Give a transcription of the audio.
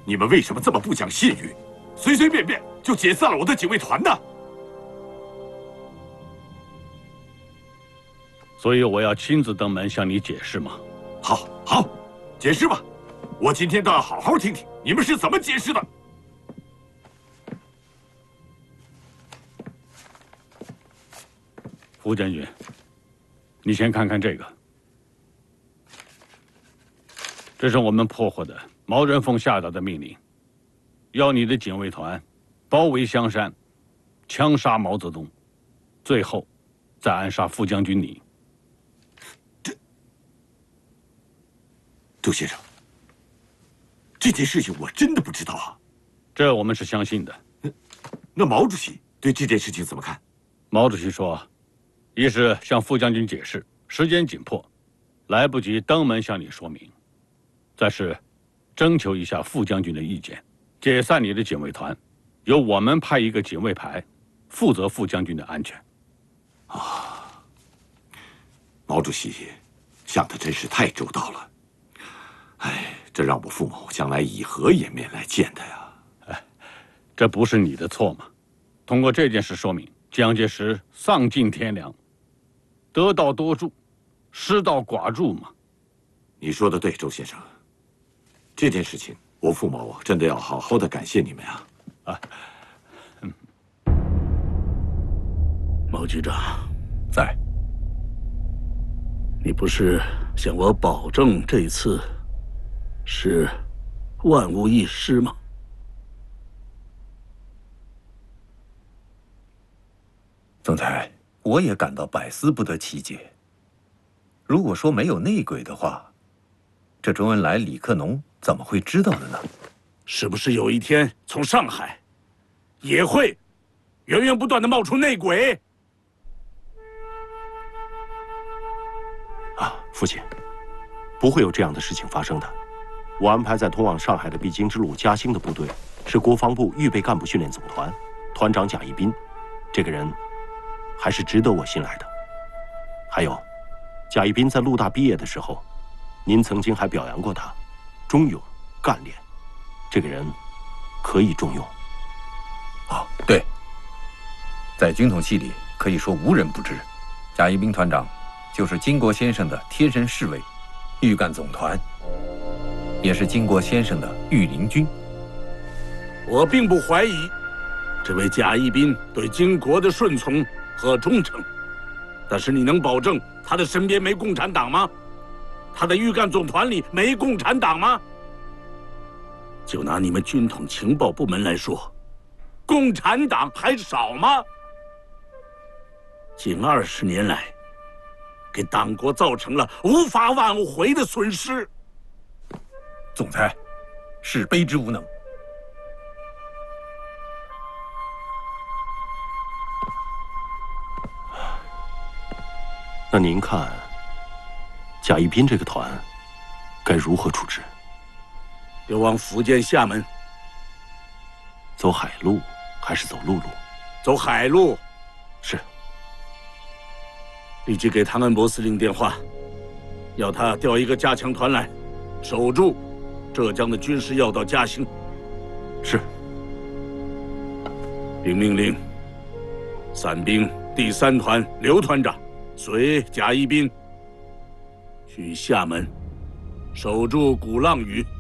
你们为什么这么不讲信誉，随随便便就解散了我的警卫团呢？ 所以我要亲自登门向你解释嘛。 好，解释吧，我今天倒要好好听听你们是怎么解释的。 副将军，你先看看这个，这是我们破获的毛人凤下达的命令，要你的警卫团包围香山，枪杀毛泽东，最后再暗杀副将军你。 周先生，这件事情我真的不知道啊。 这我们是相信的。 那毛主席对这件事情怎么看？ 毛主席说，一是向副将军解释，时间紧迫，来不及登门向你说明；再是征求一下副将军的意见，解散你的警卫团，由我们派一个警卫排，负责副将军的安全。 啊，毛主席想的真是太周到了。哎，这让我父母将来以何颜面来见他呀？ 哎，这不是你的错吗？通过这件事说明，蒋介石丧尽天良，得道多助，失道寡助嘛。 你说的对，周先生。这件事情，我父母真的要好好的感谢你们呀！ 毛局长在。 你不是向我保证这一次是万无一失吗？ 总裁，我也感到百思不得其解。如果说没有内鬼的话，这周恩来、李克农怎么会知道的呢？ 是不是有一天从上海也会源源不断的冒出内鬼？ 啊，父亲，不会有这样的事情发生的。我安排在通往上海的必经之路嘉兴的部队，是国防部预备干部训练总团，团长贾一斌，这个人还是值得我信赖的。还有，贾一斌在陆大毕业的时候，您曾经还表扬过他，忠勇干练，这个人可以重用。 哦，对，在军统系里可以说无人不知，贾一斌团长就是金国先生的贴身侍卫，预干总团，也是金国先生的御林军。 我并不怀疑这位贾一斌对金国的顺从和忠诚，但是你能保证他的身边没共产党吗？他的预干总团里没共产党吗？就拿你们军统情报部门来说，共产党还少吗？近20年来，给党国造成了无法挽回的损失。 总裁，是卑职无能。 那您看，贾一斌这个团该如何处置？ 就往福建厦门。 走海路还是走陆路？ 走海路。 是。 立即给汤恩伯司令电话，要他调一个加强团来，守住浙江的军事要道嘉兴。 是。 并命令散兵第3团刘团长随贾一斌去厦门，守住鼓浪屿。